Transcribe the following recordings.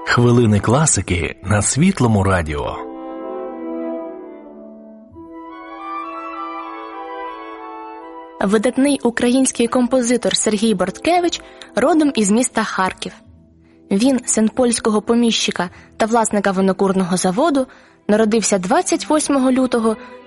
Хвилини класики на Світлому радіо. Видатний український композитор Сергій Борткевич родом із міста Харків. Він, син польського поміщика та власника винокурного заводу, народився 28 лютого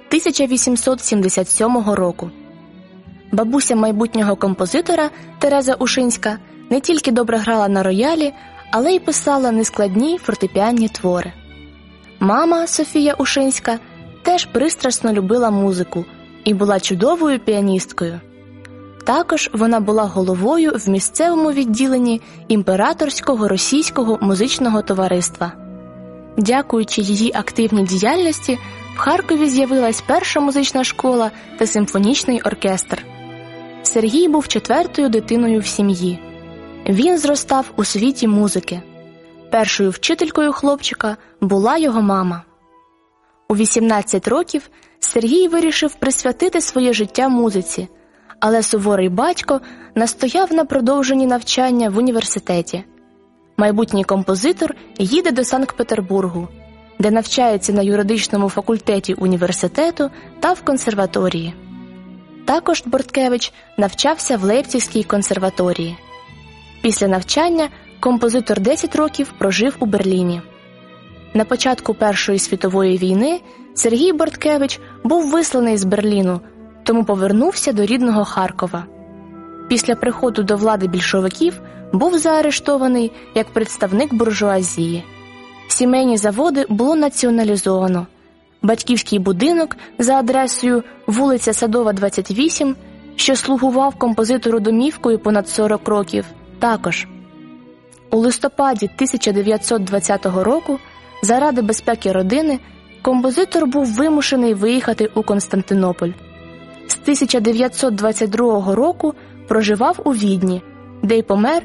1877 року. Бабуся майбутнього композитора Тереза Ушинська не тільки добре грала на роялі, але й писала нескладні фортепіанні твори. Мама Софія Ушинська теж пристрасно любила музику і була чудовою піаністкою. Також вона була головою в місцевому відділенні Імператорського російського музичного товариства. Дякуючи її активній діяльності, в Харкові з'явилась перша музична школа та симфонічний оркестр. Сергій був четвертою дитиною в сім'ї. Він зростав у світі музики. Першою вчителькою хлопчика була його мама. У 18 років Сергій вирішив присвятити своє життя музиці, але суворий батько настояв на продовженні навчання в університеті. Майбутній композитор їде до Санкт-Петербургу, де навчається на юридичному факультеті університету та в консерваторії. Також Борткевич навчався в Лейпцизькій консерваторії. Після навчання композитор 10 років прожив у Берліні. На початку Першої світової війни Сергій Борткевич був висланий з Берліну, тому повернувся до рідного Харкова. Після приходу до влади більшовиків був заарештований як представник буржуазії. Сімейні заводи було націоналізовано. Батьківський будинок за адресою вулиця Садова, 28, що слугував композитору домівкою понад 40 років, також. У листопаді 1920 року, заради безпеки родини, композитор був вимушений виїхати у Константинополь. З 1922 року проживав у Відні, де й помер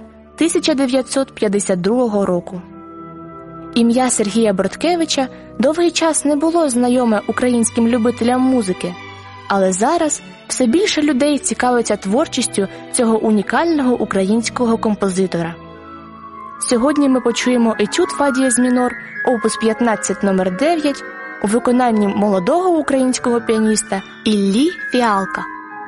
1952 року. Ім'я Сергія Борткевича довгий час не було знайоме українським любителям музики, але зараз все більше людей цікавиться творчістю цього унікального українського композитора. Сьогодні ми почуємо етюд фа дієз мінор, опус 15 номер 9, у виконанні молодого українського піаніста Іллі Фіалка.